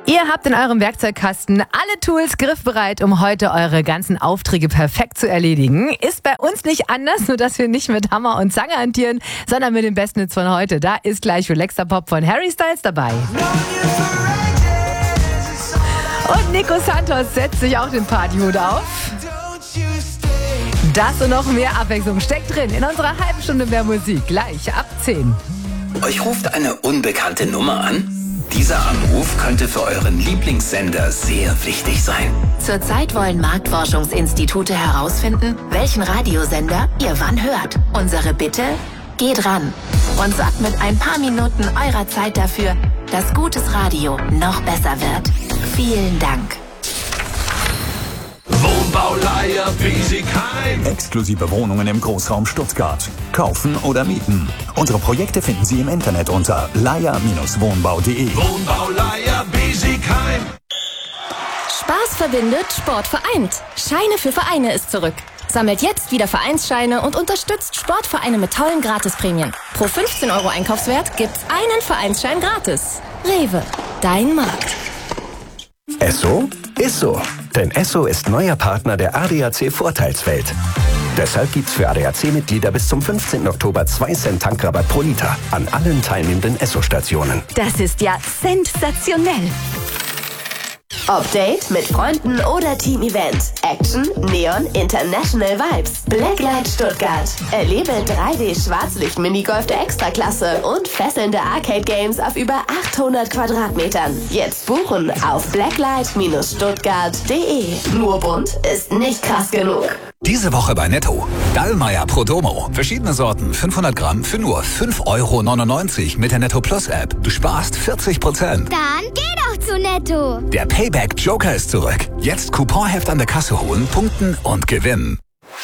Ihr habt in eurem Werkzeugkasten alle Tools griffbereit, um heute eure ganzen Aufträge perfekt zu erledigen. Ist bei uns nicht anders, nur dass wir nicht mit Hammer und Zange hantieren, sondern mit dem besten Hits von heute. Da ist gleich Relaxer Pop von Harry Styles dabei. Und Nico Santos setzt sich auch den Partyhut auf. Das und noch mehr Abwechslung steckt drin in unserer halben Stunde mehr Musik. Gleich ab 10. Euch ruft eine unbekannte Nummer an? Dieser Anruf könnte für euren Lieblingssender sehr wichtig sein. Zurzeit wollen Marktforschungsinstitute herausfinden, welchen Radiosender ihr wann hört. Unsere Bitte? Geht ran und sorgt mit ein paar Minuten eurer Zeit dafür, dass gutes Radio noch besser wird. Vielen Dank. Wohnbauleiher Biesigheim. Exklusive Wohnungen im Großraum Stuttgart. Kaufen oder mieten. Unsere Projekte finden Sie im Internet unter leier-wohnbau.de. Wohnbauleiher Biesigheim. Spaß verbindet, Sport vereint. Scheine für Vereine ist zurück. Sammelt jetzt wieder Vereinsscheine und unterstützt Sportvereine mit tollen Gratisprämien. Pro 15 € Einkaufswert gibt's einen Vereinsschein gratis. Rewe, dein Markt. Esso ist so. Denn Esso ist neuer Partner der ADAC Vorteilswelt. Deshalb gibt's für ADAC-Mitglieder bis zum 15. Oktober 2 Cent Tankrabatt pro Liter an allen teilnehmenden Esso-Stationen. Das ist ja sensationell. Update mit Freunden oder Team-Event. Action, Neon, International Vibes. Blacklight Stuttgart. Erlebe 3D-Schwarzlicht-Minigolf der Extraklasse und fesselnde Arcade-Games auf über 800 Quadratmetern. Jetzt buchen auf blacklight-stuttgart.de. Nur bunt ist nicht krass genug. Diese Woche bei Netto. Dallmayr Prodomo. Verschiedene Sorten, 500 Gramm für nur 5,99 € mit der Netto Plus App. Du sparst 40%. Dann geh doch zu Netto. Der Payback Joker ist zurück. Jetzt Couponheft an der Kasse holen, punkten und gewinnen.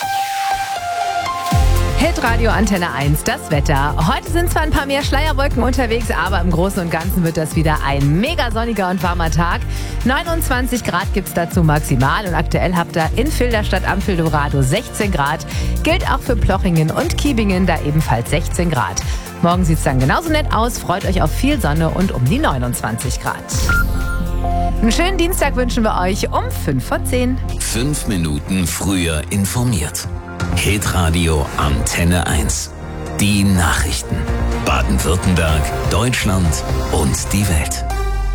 Hitradio Antenne 1, das Wetter. Heute sind zwar ein paar mehr Schleierwolken unterwegs, aber im Großen und Ganzen wird das wieder ein mega sonniger und warmer Tag. 29 Grad gibt's dazu maximal und aktuell habt ihr in Filderstadt am Fildorado 16 Grad. Gilt auch für Plochingen und Kiebingen, da ebenfalls 16 Grad. Morgen sieht's dann genauso nett aus, freut euch auf viel Sonne und um die 29 Grad. Einen schönen Dienstag wünschen wir euch um 5 vor 10. 5 Minuten früher informiert. Hitradio Antenne 1. Die Nachrichten. Baden-Württemberg, Deutschland und die Welt.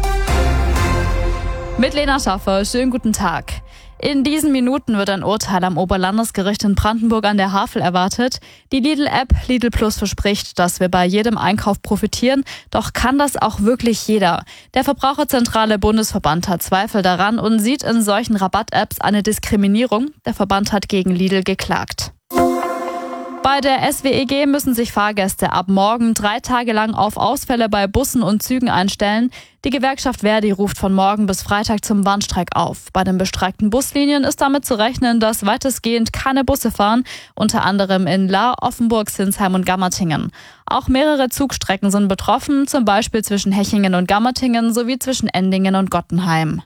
Mit Lena Schaffer, schönen guten Tag. In diesen Minuten wird ein Urteil am Oberlandesgericht in Brandenburg an der Havel erwartet. Die Lidl-App Lidl Plus verspricht, dass wir bei jedem Einkauf profitieren. Doch kann das auch wirklich jeder? Der Verbraucherzentrale Bundesverband hat Zweifel daran und sieht in solchen Rabatt-Apps eine Diskriminierung. Der Verband hat gegen Lidl geklagt. Bei der SWEG müssen sich Fahrgäste ab morgen 3 Tage lang auf Ausfälle bei Bussen und Zügen einstellen. Die Gewerkschaft Verdi ruft von morgen bis Freitag zum Warnstreik auf. Bei den bestreikten Buslinien ist damit zu rechnen, dass weitestgehend keine Busse fahren, unter anderem in Lahr, Offenburg, Sinsheim und Gammertingen. Auch mehrere Zugstrecken sind betroffen, zum Beispiel zwischen Hechingen und Gammertingen sowie zwischen Endingen und Gottenheim.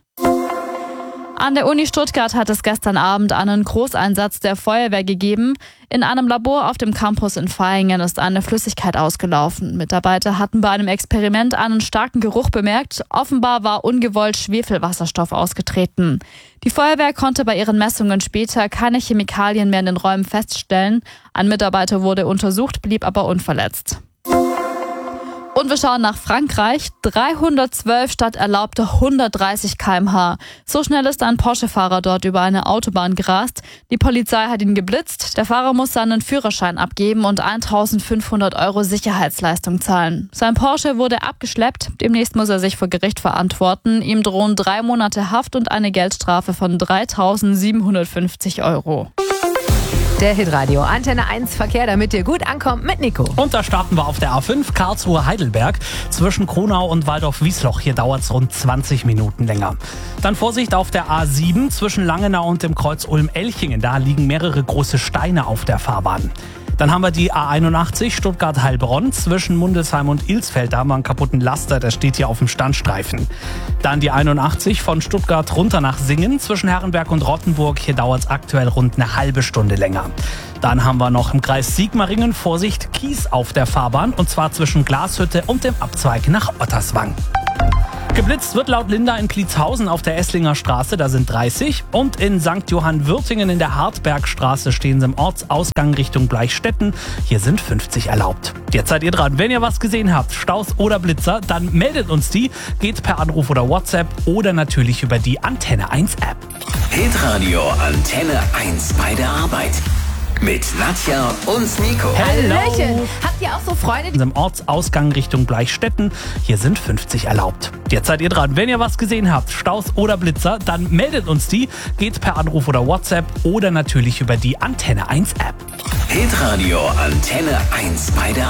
An der Uni Stuttgart hat es gestern Abend einen Großeinsatz der Feuerwehr gegeben. In einem Labor auf dem Campus in Vaihingen ist eine Flüssigkeit ausgelaufen. Mitarbeiter hatten bei einem Experiment einen starken Geruch bemerkt. Offenbar war ungewollt Schwefelwasserstoff ausgetreten. Die Feuerwehr konnte bei ihren Messungen später keine Chemikalien mehr in den Räumen feststellen. Ein Mitarbeiter wurde untersucht, blieb aber unverletzt. Und wir schauen nach Frankreich. 312 statt erlaubte 130 km/h. So schnell ist ein Porsche-Fahrer dort über eine Autobahn gerast. Die Polizei hat ihn geblitzt. Der Fahrer muss seinen Führerschein abgeben und 1.500 € Sicherheitsleistung zahlen. Sein Porsche wurde abgeschleppt. Demnächst muss er sich vor Gericht verantworten. Ihm drohen 3 Monate Haft und eine Geldstrafe von 3.750 €. Der Hitradio Antenne 1 Verkehr, damit ihr gut ankommt mit Nico. Und da starten wir auf der A5 Karlsruhe-Heidelberg zwischen Kronau und Waldorf-Wiesloch. Hier dauert es rund 20 Minuten länger. Dann Vorsicht auf der A7 zwischen Langenau und dem Kreuz Ulm-Elchingen. Da liegen mehrere große Steine auf der Fahrbahn. Dann haben wir die A81 Stuttgart-Heilbronn zwischen Mundelsheim und Ilsfeld. Da haben wir einen kaputten Laster, der steht hier auf dem Standstreifen. Dann die 81 von Stuttgart runter nach Singen zwischen Herrenberg und Rottenburg. Hier dauert es aktuell rund eine halbe Stunde länger. Dann haben wir noch im Kreis Sigmaringen Vorsicht Kies auf der Fahrbahn und zwar zwischen Glashütte und dem Abzweig nach Otterswang. Geblitzt wird laut Linda in Pliezhausen auf der Esslinger Straße, da sind 30. Und in St. Johann-Würtingen in der Hartbergstraße stehen sie im Ortsausgang Richtung Bleichstätten. Hier sind 50 erlaubt. Jetzt seid ihr dran. Wenn ihr was gesehen habt, Staus oder Blitzer, dann meldet uns die. Geht per Anruf oder WhatsApp oder natürlich über die Antenne 1 App. Hitradio Antenne 1 bei der Arbeit. Mit Nadja und Nico. Hallöchen. Habt ihr auch so Freunde, die Im Ortsausgang Richtung Bleichstätten. Hier sind 50 erlaubt. Jetzt seid ihr dran. Wenn ihr was gesehen habt, Staus oder Blitzer, dann meldet uns die. Geht per Anruf oder WhatsApp oder natürlich über die Antenne 1 App. Hitradio Antenne 1 bei der